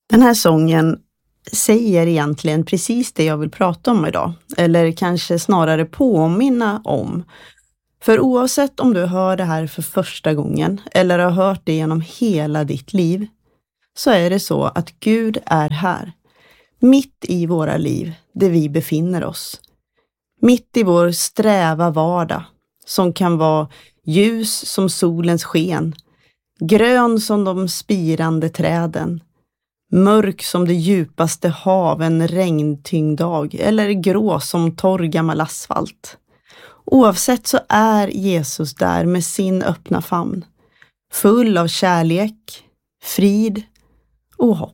Den här sången säger egentligen precis det jag vill prata om idag, eller kanske snarare påminna om. För oavsett om du hör det här för första gången eller har hört det genom hela ditt liv, så är det så att Gud är här, mitt i våra liv där vi befinner oss. Mitt i vår sträva vardag, som kan vara ljus som solens sken, grön som de spirande träden, mörk som det djupaste hav en regntyngd dag eller grå som torr gammal asfalt. Oavsett så är Jesus där med sin öppna famn, full av kärlek, frid och hopp.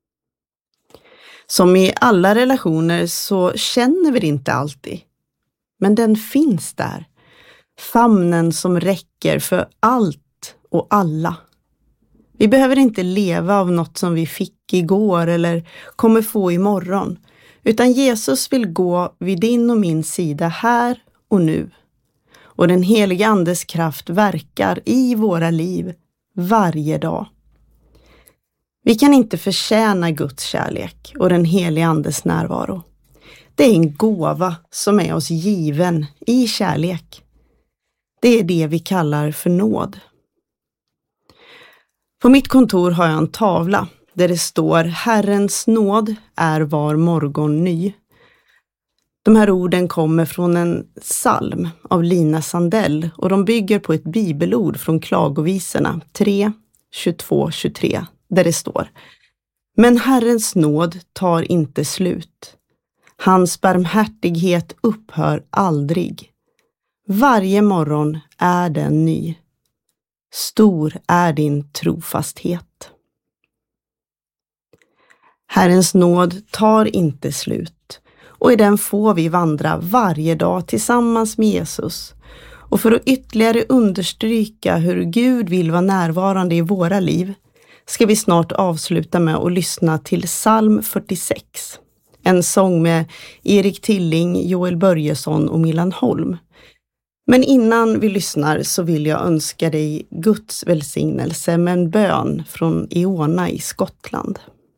Som i alla relationer så känner vi det inte alltid, men den finns där. Famnen som räcker för allt och alla. Vi behöver inte leva av något som vi fick igår eller kommer få imorgon, utan Jesus vill gå vid din och min sida här och nu. Och den heliga Andes kraft verkar i våra liv varje dag. Vi kan inte förtjäna Guds kärlek och den heliga Andes närvaro. Det är en gåva som är oss given i kärlek. Det är det vi kallar för nåd. På mitt kontor har jag en tavla där det står Herrens nåd är var morgon ny. De här orden kommer från en psalm av Lina Sandell och de bygger på ett bibelord från Klagovisorna 3, 22-23 där det står: Men Herrens nåd tar inte slut. Hans barmhärtighet upphör aldrig. Varje morgon är den ny. Stor är din trofasthet. Herrens nåd tar inte slut och i den får vi vandra varje dag tillsammans med Jesus. Och för att ytterligare understryka hur Gud vill vara närvarande i våra liv ska vi snart avsluta med att lyssna till psalm 46. En sång med Erik Tilling, Joel Börjesson och Millan Holm. Men innan vi lyssnar så vill jag önska dig Guds välsignelse med en bön från Iona i Skottland.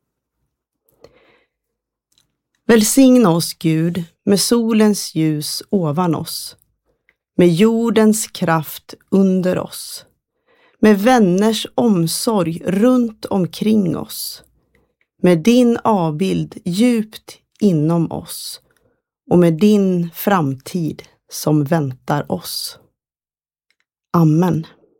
Välsigna oss Gud med solens ljus ovan oss, med jordens kraft under oss, med vänners omsorg runt omkring oss, med din avbild djupt inom oss och med din framtid som väntar oss. Amen.